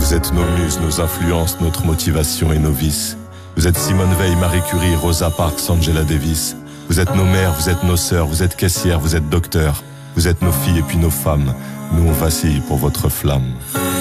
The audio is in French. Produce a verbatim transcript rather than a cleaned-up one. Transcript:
Vous êtes nos muses, nos influences, notre motivation et nos vices. Vous êtes Simone Veil, Marie Curie, Rosa Parks, Angela Davis. Vous êtes nos mères, vous êtes nos sœurs, vous êtes caissières, vous êtes docteurs. Vous êtes nos filles et puis nos femmes. Nous on vacille pour votre flamme.